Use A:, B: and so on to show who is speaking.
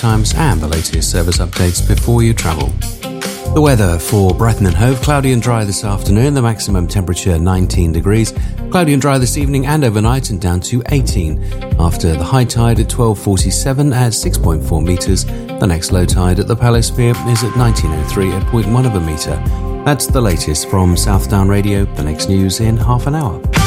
A: times and the latest service updates before you travel. The weather for Brighton and Hove: cloudy and dry this afternoon, the maximum temperature 19 degrees. Cloudy and dry this evening and overnight, and down to 18. After the high tide at 12:47 at 6.4 metres, the next low tide at the Palace Pier is at 1903 at 0.1 of a metre. That's the latest from Southdown Radio. The next news in half an hour.